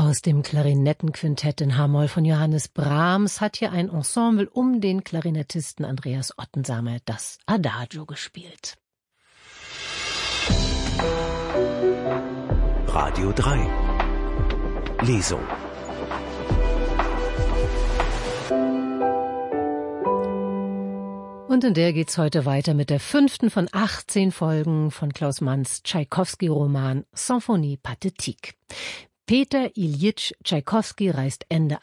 Aus dem Klarinettenquintett in H-Moll von Johannes Brahms hat hier ein Ensemble um den Klarinettisten Andreas Ottensamer das Adagio gespielt. Radio 3 Lesung. Und in der geht's heute weiter mit der 5. von 18 Folgen von Klaus Manns Tschaikowski-Roman Symphonie Pathétique. Peter Iljitsch Tschaikowski reist Ende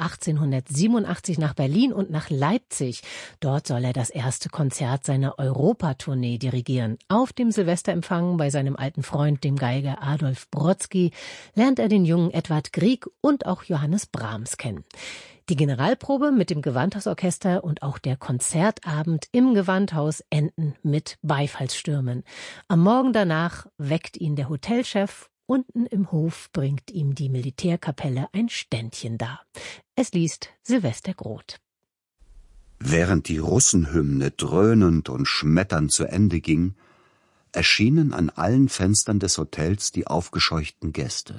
1887 nach Berlin und nach Leipzig. Dort soll er das erste Konzert seiner Europatournee dirigieren. Auf dem Silvesterempfang bei seinem alten Freund, dem Geiger Adolf Brodsky, lernt er den jungen Edward Grieg und auch Johannes Brahms kennen. Die Generalprobe mit dem Gewandhausorchester und auch der Konzertabend im Gewandhaus enden mit Beifallsstürmen. Am Morgen danach weckt ihn der Hotelchef. Unten im Hof bringt ihm die Militärkapelle ein Ständchen dar. Es liest Silvester Groth. Während die Russenhymne dröhnend und schmetternd zu Ende ging, erschienen an allen Fenstern des Hotels die aufgescheuchten Gäste.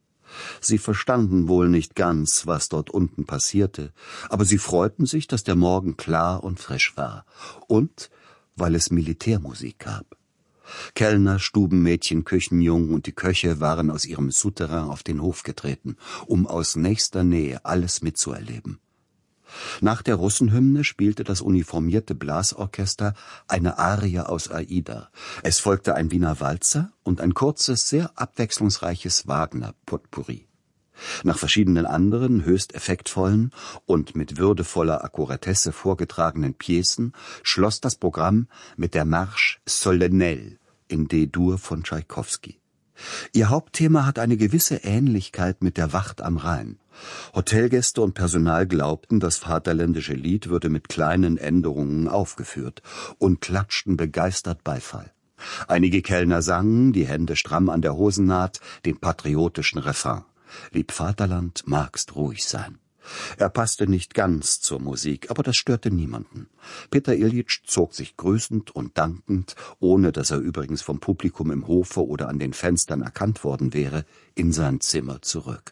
Sie verstanden wohl nicht ganz, was dort unten passierte, aber sie freuten sich, dass der Morgen klar und frisch war und weil es Militärmusik gab. Kellner, Stubenmädchen, Küchenjungen und die Köche waren aus ihrem Souterrain auf den Hof getreten, um aus nächster Nähe alles mitzuerleben. Nach der Russenhymne spielte das uniformierte Blasorchester eine Arie aus Aida. Es folgte ein Wiener Walzer und ein kurzes, sehr abwechslungsreiches Wagner-Potpourri. Nach verschiedenen anderen, höchst effektvollen und mit würdevoller Akkuratesse vorgetragenen Piecen schloss das Programm mit der Marche solennelle in D-Dur von Tschaikowski. Ihr Hauptthema hat eine gewisse Ähnlichkeit mit der Wacht am Rhein. Hotelgäste und Personal glaubten, das vaterländische Lied würde mit kleinen Änderungen aufgeführt und klatschten begeistert Beifall. Einige Kellner sangen, die Hände stramm an der Hosennaht, den patriotischen Refrain. Lieb Vaterland, magst ruhig sein. Er passte nicht ganz zur Musik, aber das störte niemanden. Peter Iljitsch zog sich grüßend und dankend, ohne dass er übrigens vom Publikum im Hofe oder an den Fenstern erkannt worden wäre, in sein Zimmer zurück.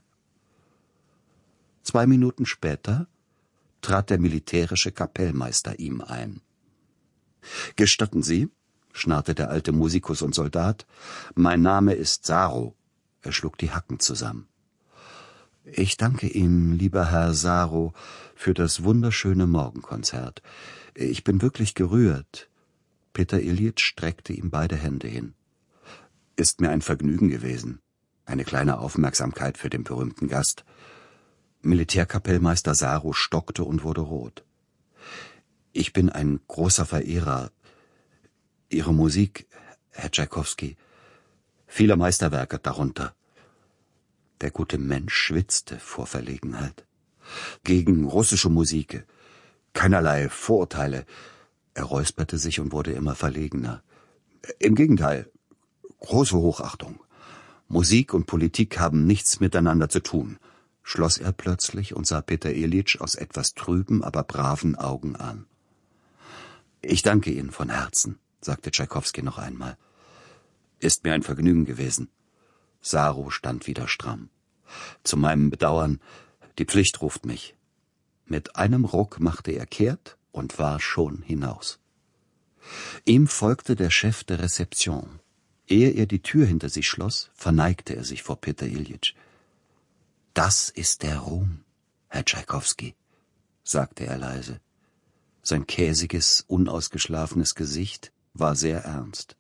2 Minuten später trat der militärische Kapellmeister ihm ein. »Gestatten Sie«, schnarrte der alte Musikus und Soldat, »mein Name ist Saro.« Er schlug die Hacken zusammen. »Ich danke Ihnen, lieber Herr Saro, für das wunderschöne Morgenkonzert. Ich bin wirklich gerührt.« Peter Iljitsch streckte ihm beide Hände hin. »Ist mir ein Vergnügen gewesen. Eine kleine Aufmerksamkeit für den berühmten Gast.« Militärkapellmeister Saro stockte und wurde rot. »Ich bin ein großer Verehrer. Ihre Musik, Herr Tschaikowski, vieler Meisterwerke darunter.« Der gute Mensch schwitzte vor Verlegenheit. Gegen russische Musik, keinerlei Vorurteile. Er räusperte sich und wurde immer verlegener. Im Gegenteil, große Hochachtung. Musik und Politik haben nichts miteinander zu tun, schloss er plötzlich und sah Peter Iljitsch aus etwas trüben, aber braven Augen an. »Ich danke Ihnen von Herzen«, sagte Tschaikowski noch einmal. »Ist mir ein Vergnügen gewesen.« Saro stand wieder stramm. »Zu meinem Bedauern, die Pflicht ruft mich.« Mit einem Ruck machte er kehrt und war schon hinaus. Ihm folgte der Chef der Rezeption. Ehe er die Tür hinter sich schloss, verneigte er sich vor Peter Iljitsch. »Das ist der Ruhm, Herr Tschaikowski«, sagte er leise. Sein käsiges, unausgeschlafenes Gesicht war sehr ernst.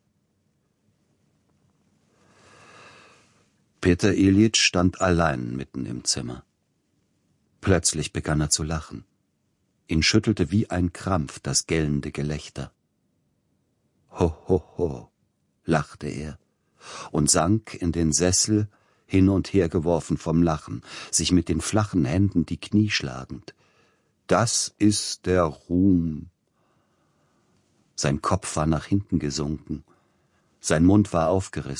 Peter Iljitsch stand allein mitten im Zimmer. Plötzlich begann er zu lachen. Ihn schüttelte wie ein Krampf das gellende Gelächter. »Ho, ho, ho«, lachte er und sank in den Sessel, hin und her geworfen vom Lachen, sich mit den flachen Händen die Knie schlagend. »Das ist der Ruhm.« Sein Kopf war nach hinten gesunken, sein Mund war aufgerissen.